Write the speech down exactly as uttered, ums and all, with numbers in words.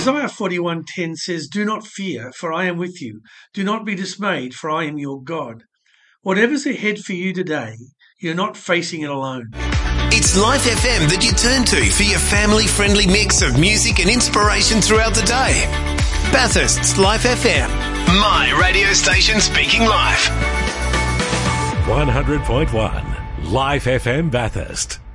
Isaiah forty-one ten says, "Do not fear, for I am with you. Do not be dismayed, for I am your God." Whatever's ahead for you today, you're not facing it alone. It's Life F M that you turn to for your family-friendly mix of music and inspiration throughout the day. Bathurst's Life F M, my radio station speaking live. one hundred point one Life F M Bathurst.